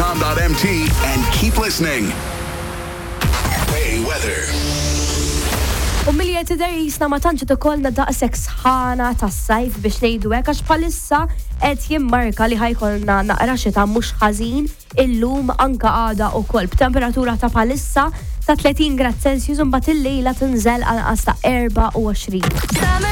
www.weather.com.mt and keep listening. Hey, weather. U milja tidher jisna ma tantx ikollna daqshekk sħana tas-sajf biex ngħidu hekk għax bħalissa qed jimmarka li ħajkollna naqra xita mhux ħażin illum anke għada wkoll b'temperatura ta' bħalissa ta' 30 grad Celsius u mbagħad il-lejla tinżel anqas ta' 24.